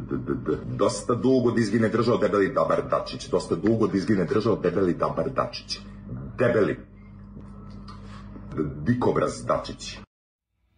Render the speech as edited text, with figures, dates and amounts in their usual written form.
Dosta dugo da izgine držao debeli Dabar Dačić. Dosta dugo da izgine držao debeli Dabar Dačić. Debeli. Dikobraz Dačić.